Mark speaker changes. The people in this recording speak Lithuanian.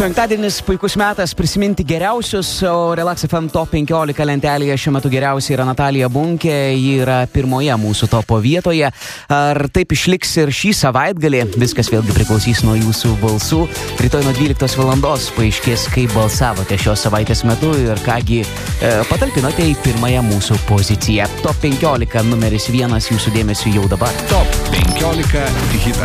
Speaker 1: Penktadienis puikus metas prisiminti geriausius, o Relax FM Top 15 lentelėje šiuo metu geriausia yra Natalija Bunkė, ji yra pirmoje mūsų topo vietoje. Ar taip išliks ir šį savaitgalį, viskas vėlgi priklausys nuo jūsų balsų. Rytoj nuo 12 valandos paaiškės, kaip balsavote šios savaitės metu ir kągi patalpinote į pirmąją mūsų poziciją. Top 15 numeris 1 jūsų dėmesiu jau dabar.
Speaker 2: Top 15 hitą.